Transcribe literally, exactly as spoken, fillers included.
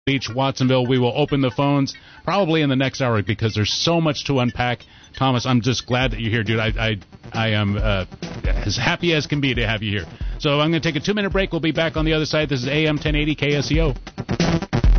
Beach, Watsonville. We will open the phones probably in the next hour because there's so much to unpack. Thomas, I'm just glad that you're here, dude. I I, I am uh, as happy as can be to have you here. So I'm going to take a two-minute break. We'll be back on the other side. This is A M ten eighty K S E O.